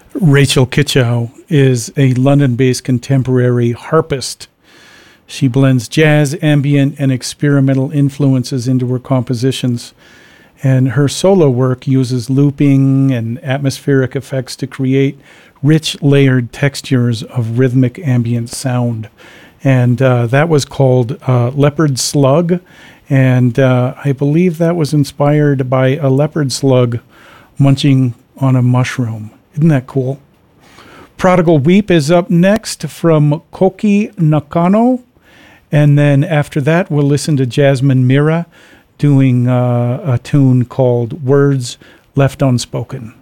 Rachel Kitchow is a London-based contemporary harpist. She blends jazz, ambient, and experimental influences into her compositions, and her solo work uses looping and atmospheric effects to create rich, layered textures of rhythmic ambient sound. And that was called Leopard Slug, and I believe that was inspired by a leopard slug munching on a mushroom. Isn't that cool? Prodigal Weep is up next from Koki Nakano. And then after that, we'll listen to Jasmine Mira doing a tune called Words Left Unspoken.